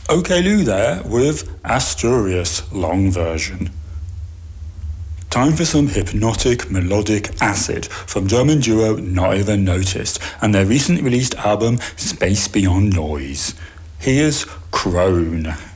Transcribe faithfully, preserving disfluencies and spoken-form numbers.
OK Lou there with Asturias long version. Time for some hypnotic melodic acid from German duo Not Even Noticed and their recently released album Space Beyond Noise. Here's Crone.